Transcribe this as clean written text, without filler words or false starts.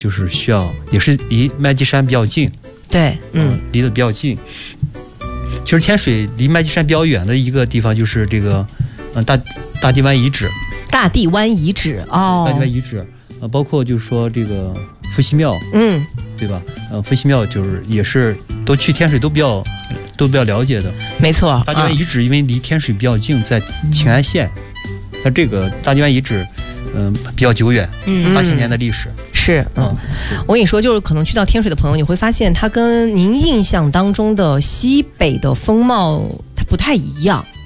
就是需要也是离麦积山比较近， 对， 离得比较近。其实天水离麦积山比较远的一个地方就是这个，大地湾遗址。 大地湾遗址哦， 大地湾遗址，包括就是说这个伏羲庙，对吧？伏羲庙就是也是都去天水都比较了解的。 没错， 大地湾遗址因为离天水比较近，在庆安县，它这个大地湾遗址，比较久远，8000年的历史。 是，我跟你说，就是可能去到天水的朋友，你会发现它跟您印象当中的西北的风貌它不太一样。